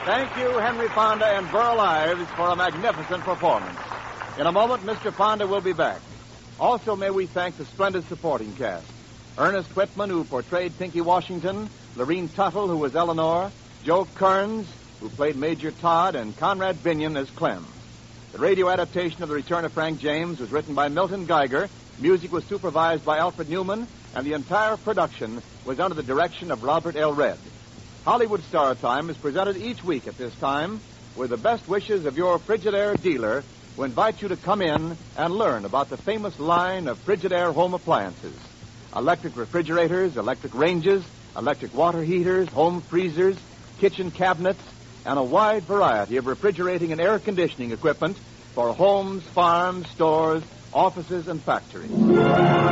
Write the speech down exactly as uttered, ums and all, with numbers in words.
Thank you, Henry Fonda and Burl Ives, for a magnificent performance. In a moment, Mister Fonda will be back. Also, may we thank the splendid supporting cast. Ernest Whitman, who portrayed Pinky Washington, Lorene Tuttle, who was Eleanor, Joe Kearns, who played Major Todd, and Conrad Binion as Clem. The radio adaptation of The Return of Frank James was written by Milton Geiger, music was supervised by Alfred Newman, and the entire production was under the direction of Robert L. Redd. Hollywood Star Time is presented each week at this time with the best wishes of your Frigidaire dealer, who invite you to come in and learn about the famous line of Frigidaire home appliances. Electric refrigerators, electric ranges, electric water heaters, home freezers, kitchen cabinets, and a wide variety of refrigerating and air conditioning equipment for homes, farms, stores, offices, and factories.